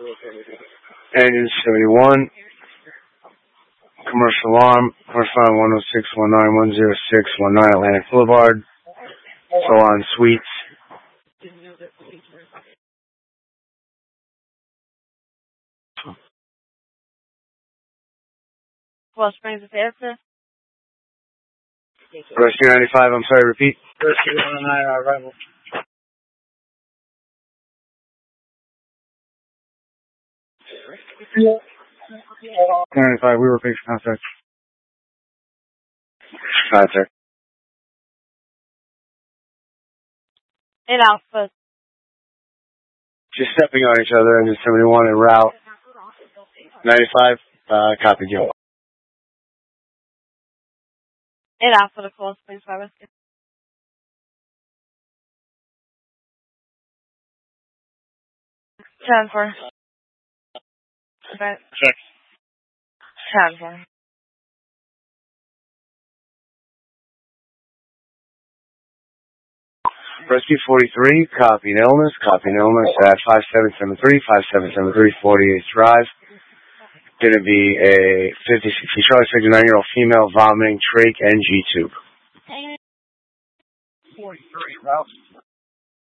Engine 71. Commercial alarm 106191061 Atlantic Boulevard. Salon Suites. Well Springs of Answer. Rescue 95, I'm sorry, repeat. Rescue 109, arrival. 95, we were fixed contact. Contact. 8 Alpha. Just stepping on each other, engine 71 en route. 95, copy, Joe. 8 Alpha to Coral Springs Fire Rescue. Transfer. Okay. Check. Transfer. Rescue 43, copying illness at 5773, 48th Drive. Gonna be a 59-year-old female vomiting trach NG tube. 43, route.